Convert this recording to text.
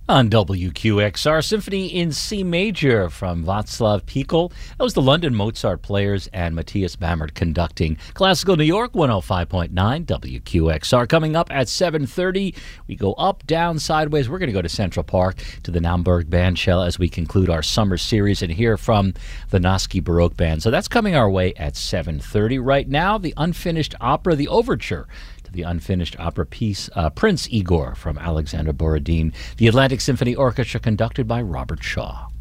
On WQXR, Symphony in C Major from Václav Pikl. That was the London Mozart Players and Matthias Bammert conducting. Classical New York, 105.9 WQXR. Coming up at 7:30, we go up, down, sideways. We're going to go to Central Park to the Naumburg Bandshell as we conclude our summer series and hear from the Noski Baroque Band. So that's coming our way at 7:30. Right now, the unfinished opera, the overture to the unfinished opera piece, Prince Igor from Alexander Borodin, the Atlantic Symphony Orchestra conducted by Robert Shaw.